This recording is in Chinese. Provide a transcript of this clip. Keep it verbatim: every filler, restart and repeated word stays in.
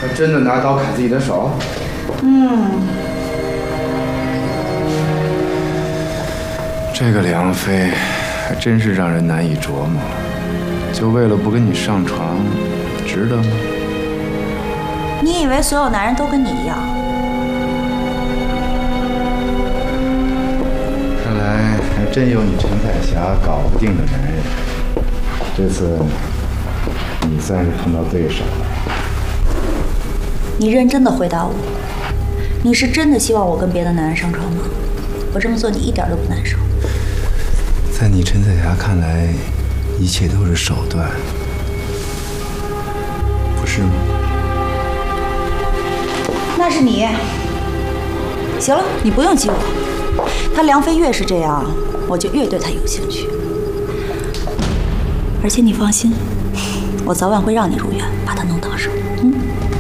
他真的拿刀砍自己的手？ 嗯。 这个梁飞还真是让人难以琢磨。就为了不跟你上床，值得吗？ 你以为所有男人都跟你一样？ 看来还真有你陈彩霞搞不定的男人。这次你算是碰到对手了。 你认真的回答我，你是真的希望我跟别的男人上床吗？我这么做你一点都不难受。 在你陈彩霞看来，一切都是手段，不是吗？ 那是你。行了，你不用激我。他梁飞越是这样，我就越对他有兴趣。而且你放心，我早晚会让你如愿，把他弄到手。